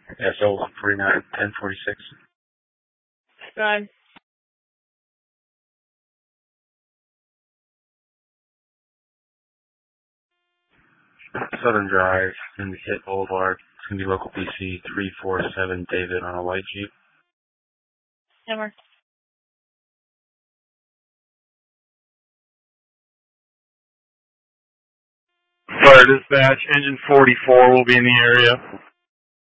Yeah, so 49, 1046. Go ahead. Southern Drive, Syndicate Boulevard. It's going to be local PC 347 David on a white Jeep. Number. Fire dispatch, engine 44 will be in the area.